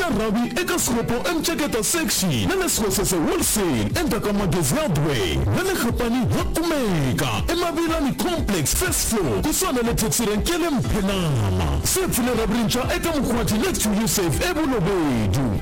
ravi eka sikopo mcheketa section nene sikosese wholesale endaka magezi hardware nene khapani wakumeka emavilani complex first floor kusonele tetsirenkele mphenama sefule rabrincha eka mkhwati next to Yusuf ebulobedu